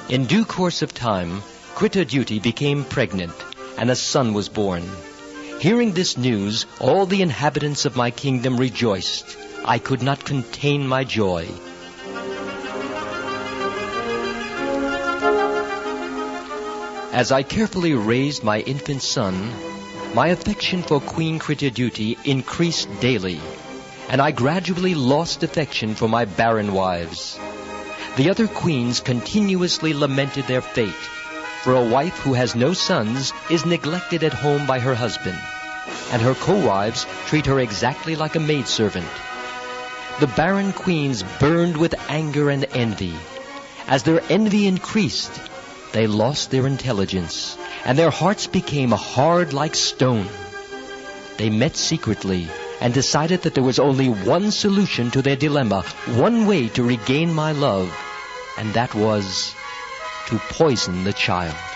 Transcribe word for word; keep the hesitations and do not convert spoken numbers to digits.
In due course of time, Krita-Dyuti became pregnant, and a son was born. Hearing this news, all the inhabitants of my kingdom rejoiced. I could not contain my joy. As I carefully raised my infant son, my affection for Queen Krita-Dyuti increased daily, and I gradually lost affection for my barren wives. The other queens continuously lamented their fate, for a wife who has no sons is neglected at home by her husband, and her co-wives treat her exactly like a maidservant. The barren queens burned with anger and envy. As their envy increased, they lost their intelligence, and their hearts became hard like stone. They met secretly and decided that there was only one solution to their dilemma, one way to regain my love, and that was to poison the child.